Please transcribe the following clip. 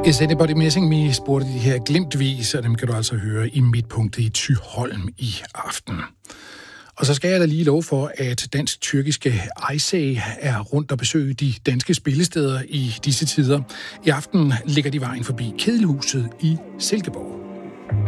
Is Anybody Missing Me, spurgte de her glimtvis, og dem kan du altså høre i Midtpunktet i Thyholm i aften. Og så skal jeg da lige love for, at dansk-tyrkiske Aysay er rundt og besøge de danske spillesteder i disse tider. I aften ligger de vejen forbi Kedelhuset i Silkeborg.